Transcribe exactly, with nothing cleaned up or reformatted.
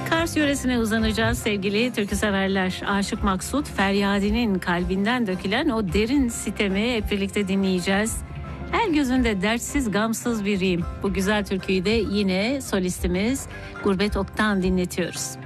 Kars yöresine uzanacağız sevgili türküseverler. Aşık Maksut Feryadi'nin kalbinden dökülen o derin sitemi hep birlikte dinleyeceğiz. El gözünde dertsiz gamsız biriyim. Bu güzel türküyü de yine solistimiz Gurbet Ok'tan dinletiyoruz.